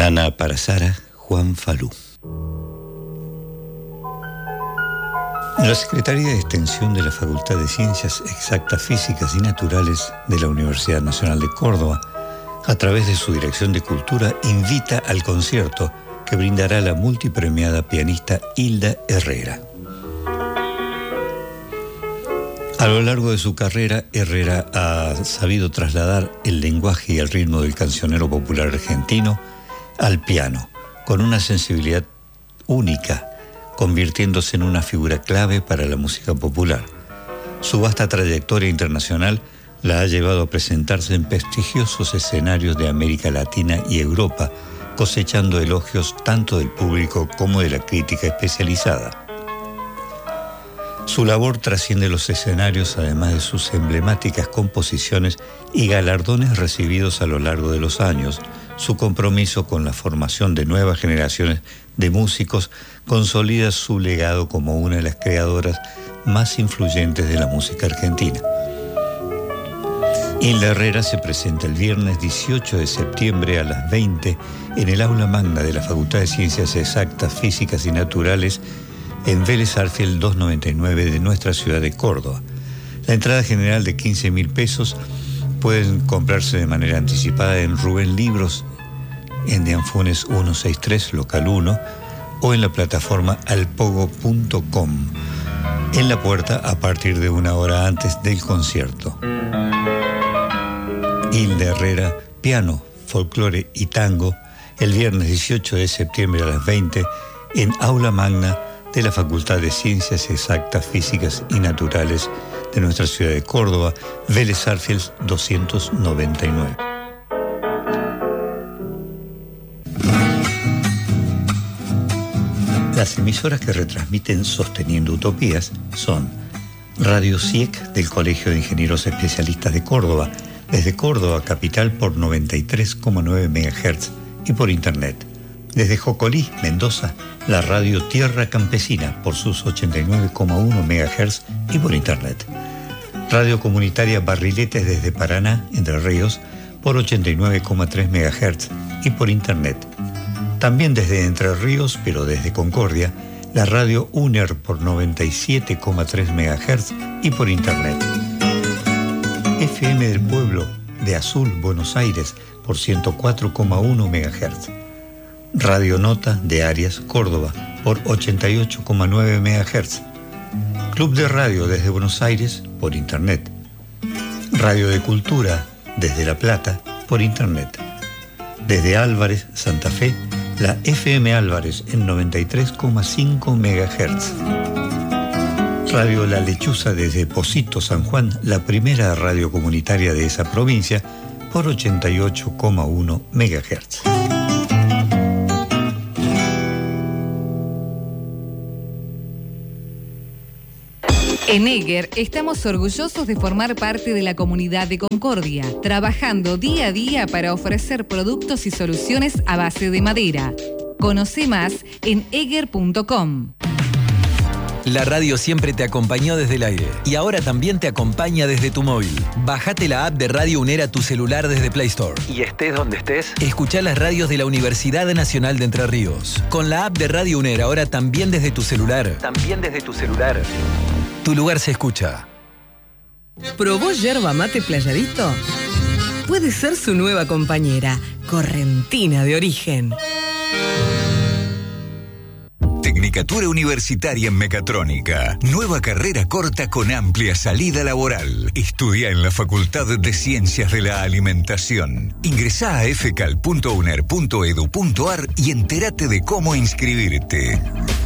Nana para Sara, Juan Falú. La Secretaría de Extensión de la Facultad de Ciencias Exactas, Físicas y Naturales de la Universidad Nacional de Córdoba, a través de su Dirección de Cultura, invita al concierto que brindará la multipremiada pianista Hilda Herrera. A lo largo de su carrera, Herrera ha sabido trasladar el lenguaje y el ritmo del cancionero popular argentino al piano, con una sensibilidad única, convirtiéndose en una figura clave para la música popular. Su vasta trayectoria internacional la ha llevado a presentarse en prestigiosos escenarios de América Latina y Europa, cosechando elogios tanto del público como de la crítica especializada. Su labor trasciende los escenarios, además de sus emblemáticas composiciones y galardones recibidos a lo largo de los años. Su compromiso con la formación de nuevas generaciones de músicos consolida su legado como una de las creadoras más influyentes de la música argentina. Hilda Herrera se presenta el viernes 18 de septiembre a las 20 en el aula magna de la Facultad de Ciencias Exactas, Físicas y Naturales en Vélez Arfield 299 de nuestra ciudad de Córdoba. La entrada general de 15.000 pesos pueden comprarse de manera anticipada en Rubén Libros, en de Anfunes 163, local 1, o en la plataforma alpogo.com, en la puerta a partir de 1 hora antes del concierto. Hilda Herrera, piano, folclore y tango, el viernes 18 de septiembre a las 20 en aula magna de la Facultad de Ciencias Exactas, Físicas y Naturales de nuestra ciudad de Córdoba, Vélez Arfield 299. Las emisoras que retransmiten Sosteniendo Utopías son Radio CIEC del Colegio de Ingenieros Especialistas de Córdoba, desde Córdoba capital por 93,9 MHz y por internet. Desde Jocolí, Mendoza, la radio Tierra Campesina por sus 89,1 MHz y por internet. Radio Comunitaria Barriletes desde Paraná, Entre Ríos, por 89,3 MHz y por internet. También desde Entre Ríos, pero desde Concordia, la radio UNER por 97,3 MHz y por internet. FM del Pueblo de Azul, Buenos Aires, por 104,1 MHz. Radio Nota de Arias, Córdoba, por 88,9 MHz. Club de Radio desde Buenos Aires, por internet. Radio de Cultura desde La Plata, por internet. Desde Álvarez, Santa Fe, la FM Álvarez en 93,5 MHz. Radio La Lechuza desde Pocito, San Juan, la primera radio comunitaria de esa provincia, por 88,1 MHz. En Eger estamos orgullosos de formar parte de la comunidad de Concordia, trabajando día a día para ofrecer productos y soluciones a base de madera. Conoce más en eger.com. La radio siempre te acompañó desde el aire y ahora también te acompaña desde tu móvil. Bájate la app de Radio UNER a tu celular desde Play Store. Y estés donde estés, escuchá las radios de la Universidad Nacional de Entre Ríos. Con la app de Radio UNER ahora también desde tu celular. Tu lugar se escucha. ¿Probó yerba mate Playadito? Puede ser su nueva compañera, correntina de origen. Tecnicatura Universitaria en Mecatrónica. Nueva carrera corta con amplia salida laboral. Estudia en la Facultad de Ciencias de la Alimentación. Ingresá a fcal.uner.edu.ar y entérate de cómo inscribirte.